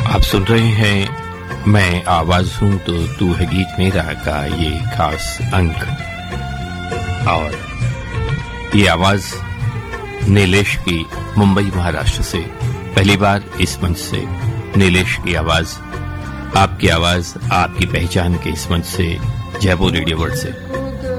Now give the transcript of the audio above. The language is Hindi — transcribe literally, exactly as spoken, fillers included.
आप सुन रहे हैं मैं आवाज हूं तो तू है गीत मेरा का ये खास अंक, और ये आवाज नीलेश की मुंबई महाराष्ट्र से। पहली बार इस मंच से नीलेश की आवाज, आपकी आवाज, आपकी पहचान के इस मंच से, जयपुर रेडियो वर्ल्ड से